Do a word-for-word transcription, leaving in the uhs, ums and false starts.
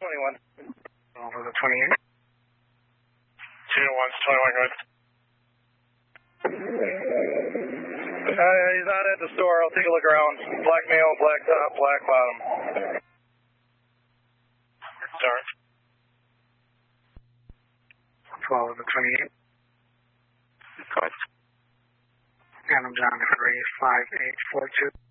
twenty-one. Over the twenty-eight. Zero one's twenty-one, go ahead. Uh, he's not at the store. I'll take a look around. Black male, black top, black bottom. Sorry. twelve of the twenty-eight. Go ahead. Adam John three five eight four two.